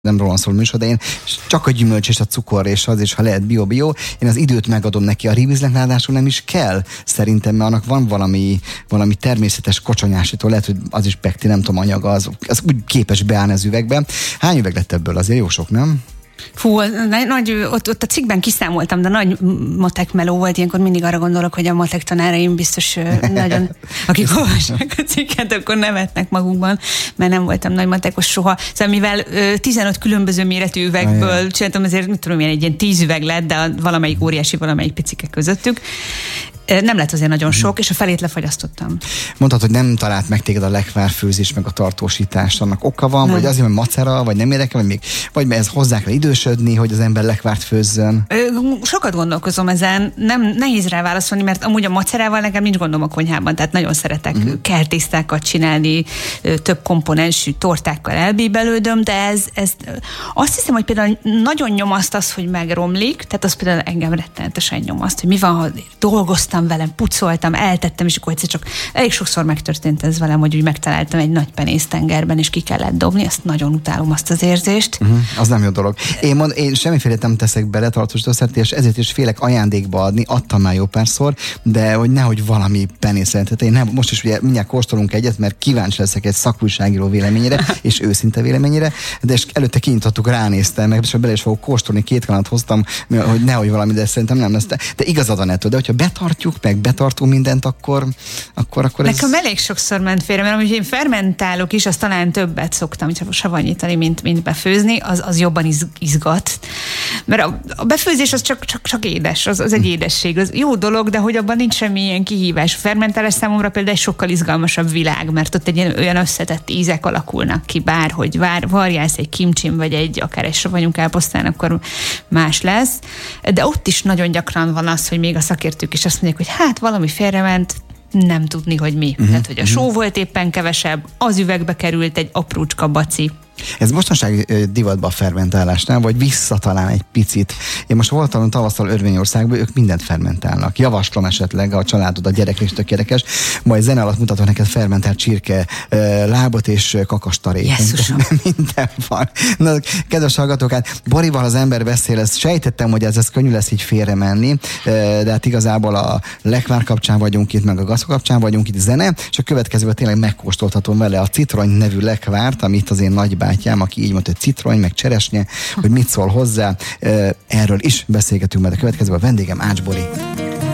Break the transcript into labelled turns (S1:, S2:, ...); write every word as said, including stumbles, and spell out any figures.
S1: nem rólam szól műsor, de én csak a gyümölcs és a cukor és az, és ha lehet bio-bio, én az időt megadom neki, a riviznek ráadásul nem is kell szerintem, mert annak van valami, valami természetes kocsonyásító, lehet, hogy az is pekti, nem tudom, anyaga, az, az úgy képes beállni az üvegbe. Hány üveg lett ebből? Azért jó sok, nem?
S2: Fú, nagy, ott, ott a cikkben kiszámoltam, de nagy matek meló volt, ilyenkor mindig arra gondolok, hogy a matek tanáraim biztos nagyon, akik olvassák a cikket, akkor nevetnek magukban, mert nem voltam nagy matekos soha. Szóval mivel tizenöt különböző méretű üvegből csináltam, azért mit tudom, ilyen egy ilyen tíz üveg lett, de valamelyik óriási, valamelyik picike közöttük. Nem lett azért nagyon sok, és a felét lefagyasztottam.
S1: Mondtad, hogy nem talált meg téged a lekvárfőzés, meg a tartósítás. Annak oka van, nem. Vagy azért, mert macera, vagy nem érdekel, vagy még, vagy mert ez hozzá kell idősödni, hogy az ember lekvárt főzzön?
S2: Sokat gondolkozom ezen, nem nehéz rá válaszolni, mert amúgy a macerával nekem nincs gondom a konyhában, tehát nagyon szeretek uh-huh. kertésztákat csinálni, több komponensű tortákkal elbíbelődöm, de ez, ez azt hiszem, hogy például nagyon nyomaszt az, hogy megromlik, tehát az például engem rettenetesen nyomaszt, hogy mi van, ha dolgoztam velem, pucoltam, eltettem, és akkor egyszer csak elég sokszor megtörtént ez velem, hogy úgy megtaláltam egy nagy penésztengerben, és ki kellett dobni, ezt nagyon utálom, azt az érzést. Uh-huh,
S1: az nem jó dolog. Én, mond, én semmiféle nem teszek bele tartósítószert, és ezért is félek ajándékba adni, adtam már jó párszor, de hogy nehogy valami penészrendet. Én nem, most is ugye mindjárt kóstolunk egyet, mert kíváncsi leszek egy szakújságíró véleményére, és őszinte véleményére, de és előtte kinyitottuk, ránéztem, meg és bele is fogok kóstolni, két kanat hoztam, hogy nehogy valami, de szerintem nem lesz. De igazad van ettől, de hogyha betartjuk, meg betartunk mindent, akkor, akkor, akkor ez...
S2: Nekem elég sokszor ment félre, mert amikor én fermentálok is, azt talán többet szoktam savanyítani, mint, mint befőzni, az, az jobban iz, izgat. Mert a, a befőzés az csak, csak, csak édes, az, az egy édesség. Az jó dolog, de hogy abban nincs semmi ilyen kihívás. A fermentálás számomra például egy sokkal izgalmasabb világ, mert ott egy ilyen, olyan összetett ízek alakulnak ki, bárhogy vár, varjálsz egy kimcsin, vagy egy akár egy savanyú káposztán, akkor más lesz. De ott is nagyon gyakran van az, hogy még a szakértők is azt mondják, hogy hát valami félrement, nem tudni, hogy mi. Uh-huh, Tehát, hogy a só uh-huh. volt éppen kevesebb, az üvegbe került egy aprócska baci.
S1: Ez mostanság divatban a fermentálásnál, vagy visszatalán egy picit. Én most voltam tavasszal Örményországban, ők mindent fermentálnak. Javaslom esetleg a családod, a gyerekek is tök érdekes. Majd zene alatt mutatok neked fermentált csirke lábot és kakastarét.
S2: Jesszusom.
S1: Minden van. Na, kedves hallgatók, hát Borival az ember beszél, ezt sejtettem, hogy ez, ez könnyű lesz így félre menni, de hát igazából a lekvár kapcsán vagyunk itt, meg a gasztro kapcsán vagyunk itt, zene, és a következőben tényleg megkóstolhatom vele a Citrony nevű lekvárt, amit az én nagybátyám, aki így mondta, hogy citrony, meg cseresnye, hogy mit szól hozzá. Erről is beszélgetünk majd a következőben. A vendégem Ács Bori.